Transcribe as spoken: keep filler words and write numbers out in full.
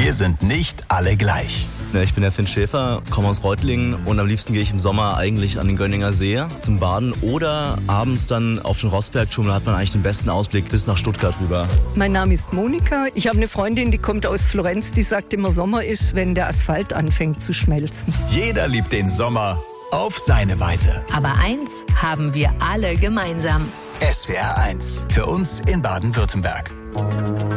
Wir sind nicht alle gleich. Ja, ich bin der Finn Schäfer, komme aus Reutlingen und am liebsten gehe ich im Sommer eigentlich an den Gönninger See zum Baden oder abends dann auf den Rossbergturm, da hat man eigentlich den besten Ausblick bis nach Stuttgart rüber. Mein Name ist Monika. Ich habe eine Freundin, die kommt aus Florenz, die sagt immer, Sommer ist, wenn der Asphalt anfängt zu schmelzen. Jeder liebt den Sommer auf seine Weise. Aber eins haben wir alle gemeinsam. S W R eins, für uns in Baden-Württemberg.